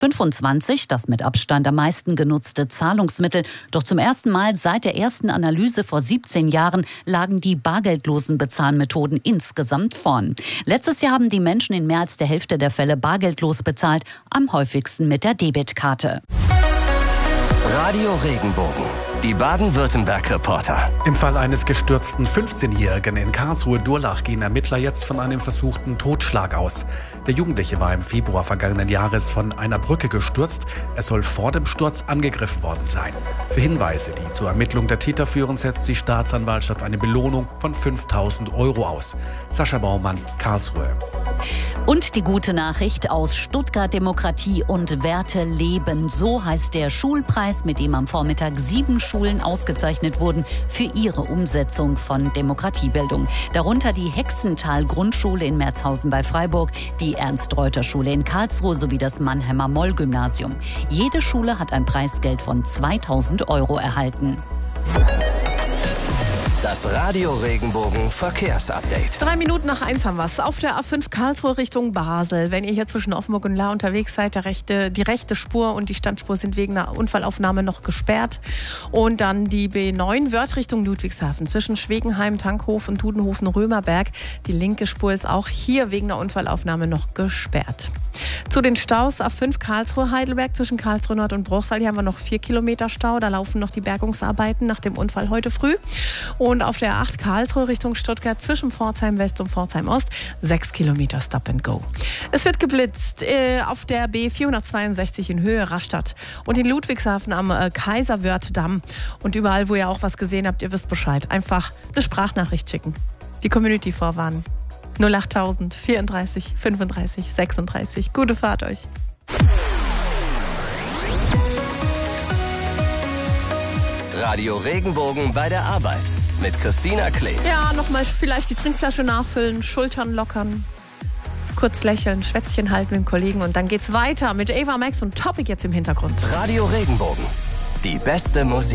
25, das mit Abstand am meisten genutzte Zahlungsmittel. Doch zum ersten Mal seit der ersten Analyse vor 17 Jahren lagen die bargeldlosen Bezahlmethoden insgesamt vorn. Letztes Jahr haben die Menschen in mehr als der Hälfte der Fälle bargeldlos bezahlt, am häufigsten mit der Debitkarte. Radio Regenbogen, die Baden-Württemberg-Reporter. Im Fall eines gestürzten 15-Jährigen in Karlsruhe-Durlach gehen Ermittler jetzt von einem versuchten Totschlag aus. Der Jugendliche war im Februar vergangenen Jahres von einer Brücke gestürzt. Er soll vor dem Sturz angegriffen worden sein. Für Hinweise, die zur Ermittlung der Täter führen, setzt die Staatsanwaltschaft eine Belohnung von 5.000 € aus. Sascha Baumann, Karlsruhe. Und die gute Nachricht aus Stuttgart: Demokratie und Werte leben. So heißt der Schulpreis, mit dem am Vormittag 7 Schulen ausgezeichnet wurden für ihre Umsetzung von Demokratiebildung. Darunter die Hexental-Grundschule in Merzhausen bei Freiburg, die Ernst-Reuter-Schule in Karlsruhe sowie das Mannheimer-Moll-Gymnasium. Jede Schule hat ein Preisgeld von 2.000 € erhalten. Das Radio Regenbogen Verkehrsupdate. 3 Minuten nach 1 haben wir es. Auf der A5 Karlsruhe Richtung Basel. Wenn ihr hier zwischen Offenburg und Lahr unterwegs seid, die rechte Spur und die Standspur sind wegen einer Unfallaufnahme noch gesperrt. Und dann die B9 Wörth Richtung Ludwigshafen. Zwischen Schwegenheim, Tankhof und Dudenhofen-Römerberg. Die linke Spur ist auch hier wegen einer Unfallaufnahme noch gesperrt. Zu den Staus A5 Karlsruhe-Heidelberg zwischen Karlsruhe Nord und Bruchsal. Hier haben wir noch 4 Kilometer Stau. Da laufen noch die Bergungsarbeiten nach dem Unfall heute früh. Und auf der A8 Karlsruhe Richtung Stuttgart zwischen Pforzheim West und Pforzheim Ost 6 Kilometer Stop and Go. Es wird geblitzt auf der B462 in Höhe Rastatt und in Ludwigshafen am Kaiserwörth-Damm. Und überall, wo ihr auch was gesehen habt, ihr wisst Bescheid. Einfach eine Sprachnachricht schicken. Die Community vorwarnen. 08000 34 35 36. Gute Fahrt euch. Radio Regenbogen bei der Arbeit mit Christina Klee. Ja, nochmal vielleicht die Trinkflasche nachfüllen, Schultern lockern, kurz lächeln, Schwätzchen halten mit dem Kollegen und dann geht's weiter mit Ava Max und Topic jetzt im Hintergrund. Radio Regenbogen, die beste Musik.